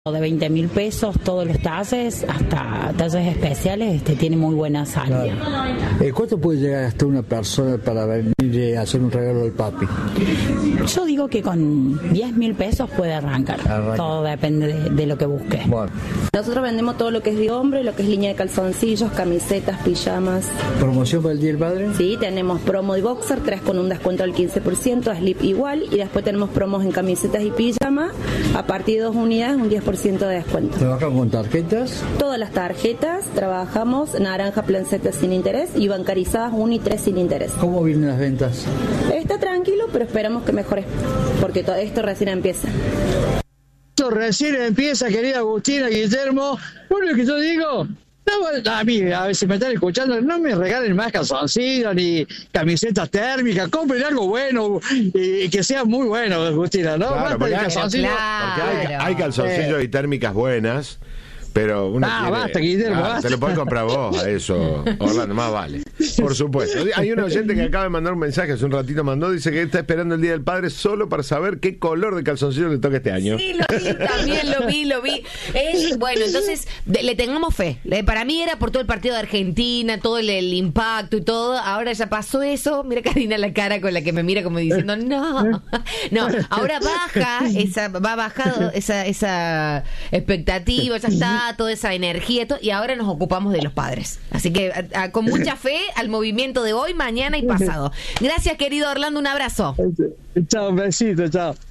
de 20.000 pesos, todos los talles, hasta talles especiales, tiene muy buena salida. Claro. ¿Cuánto puede llegar hasta una persona para venir a hacer un regalo al papi? Yo digo que con 10.000 pesos puede arrancar. Todo depende de lo que busque. Bueno. Nosotros vendemos todo lo que es de hombre, lo que es línea de calzoncillos, camisetas, pijamas. ¿Promoción para el Día del Padre? Sí, tenemos promo de boxer, 3 con un descuento del 15%, slip igual, y después tenemos promos en camisetas y pijamas, a partir de 2 unidades, un 10% de descuento. ¿Trabajan con tarjetas? Todas las tarjetas, trabajamos naranja, planceta sin interés y bancarizadas 1 y 3 sin interés. ¿Cómo vienen las ventas? Está tranquilo, pero esperamos que mejore, porque todo esto recién empieza. Esto recién empieza, querida Agustina, Guillermo. Lo único que yo digo, no, a mí, a ver si me están escuchando, no me regalen más calzoncillos ni camisetas térmicas, compren algo bueno y que sea muy bueno, Agustina, ¿no? Claro, porque hay calzoncillos y térmicas buenas, pero uno basta, Guillermo, basta. Se lo podés comprar vos a eso, Orlando, más vale. Por supuesto. Hay un oyente que acaba de mandar un mensaje, hace un ratito mandó, dice que está esperando el Día del Padre solo para saber qué color de calzoncillo le toca este año. Sí, lo vi, también lo vi. Bueno, entonces, le tengamos fe. Para mí era por todo el partido de Argentina, todo el impacto y todo. Ahora ya pasó eso. Mira Karina la cara con la que me mira como diciendo, no, ahora va bajado esa expectativa, ya está, toda esa energía, y ahora nos ocupamos de los padres. Así que con mucha fe al movimiento de hoy, mañana y pasado. Gracias, querido Orlando, un abrazo. Chao, un besito, chao.